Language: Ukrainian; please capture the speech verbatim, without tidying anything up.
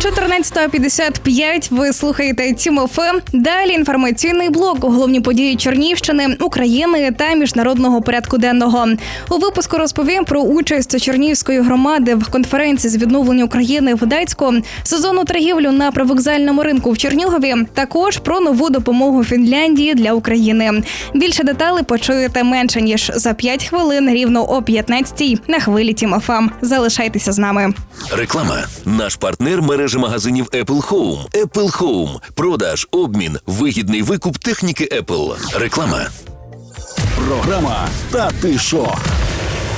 чотирнадцята п'ятдесят п'ять. Ви слухаєте Тім ФМ. Далі інформаційний блок. Головні події Чернігівщини, України та міжнародного порядку денного. У випуску розповім про участь Чернігівської громади в конференції з відновлення України в Гданську, сезонну торгівлю на привокзальному ринку в Чернігові, також про нову допомогу Фінляндії для України. Більше деталей почуєте менше ніж за п'ять хвилин, рівно о п'ятнадцятій на хвилі Тім ФМ. Залишайтеся з нами. Реклама. Наш партнер – мережа магазинів Apple Home. Apple Home. Продаж, обмін, вигідний викуп техніки Apple. Реклама. Програма «Та ти шо?».